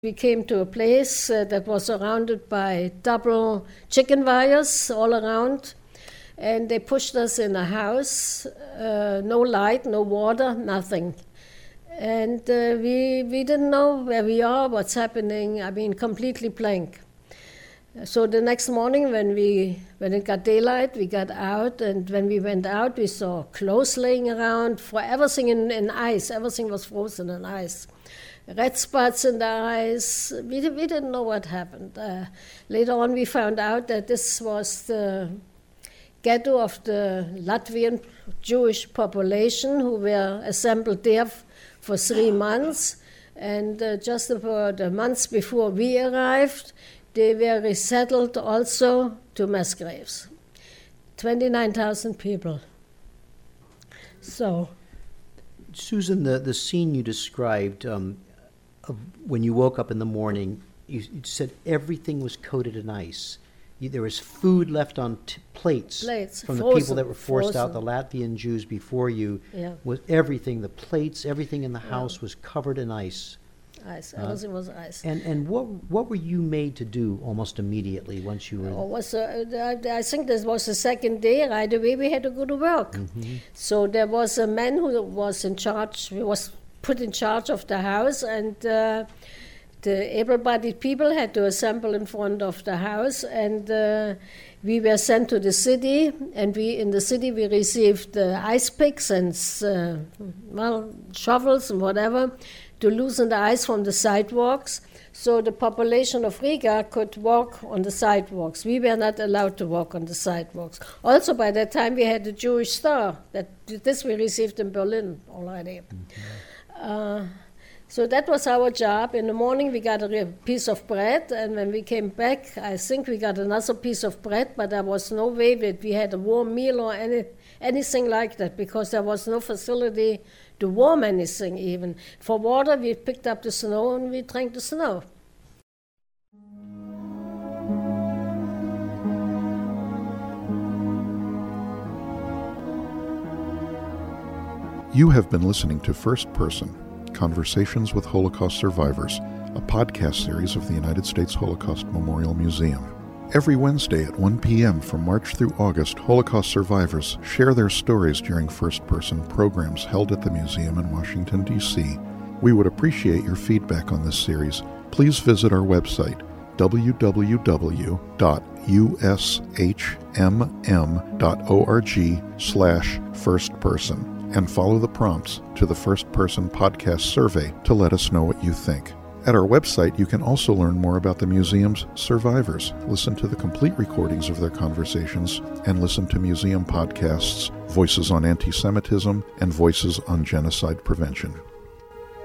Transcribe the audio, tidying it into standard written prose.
We came to a place that was surrounded by double chicken wires all around, and they pushed us in a house, no light, no water, nothing. And we didn't know where we are, what's happening, completely blank. So the next morning when it got daylight, we got out, and when we went out, we saw clothes laying around, for everything in ice, everything was frozen in ice. Red spots in the eyes. We didn't know what happened. Later on, we found out that this was the ghetto of the Latvian Jewish population who were assembled there for 3 months. And just about the months before we arrived, they were resettled also to mass graves. 29,000 people. So, Susan, the scene you described when you woke up in the morning, you said everything was coated in ice. There was food left on plates from the people that were forced out, the Latvian Jews before you. Yeah. Was everything, the plates, everything in the house was covered in ice. Ice, everything was ice. And what were you made to do almost immediately once you were... I think this was the second day. Right away we had to go to work. Mm-hmm. So there was a man who was in charge, he was put in charge of the house, and the able-bodied people had to assemble in front of the house, and we were sent to the city, and in the city we received ice picks and shovels and whatever to loosen the ice from the sidewalks, so the population of Riga could walk on the sidewalks. We were not allowed to walk on the sidewalks. Also, by that time, we had the Jewish Star. This we received in Berlin already. Mm-hmm. So that was our job. In the morning, we got a piece of bread, and when we came back, I think we got another piece of bread, but there was no way that we had a warm meal or anything like that, because there was no facility to warm anything even. For water, we picked up the snow and we drank the snow. You have been listening to First Person, Conversations with Holocaust Survivors, a podcast series of the United States Holocaust Memorial Museum. Every Wednesday at 1 p.m. from March through August, Holocaust survivors share their stories during first-person programs held at the museum in Washington, D.C. We would appreciate your feedback on this series. Please visit our website, www.ushmm.org/firstperson, and follow the prompts to the First Person Podcast Survey to let us know what you think. At our website, you can also learn more about the museum's survivors, listen to the complete recordings of their conversations, and listen to museum podcasts, Voices on Anti-Semitism and Voices on Genocide Prevention.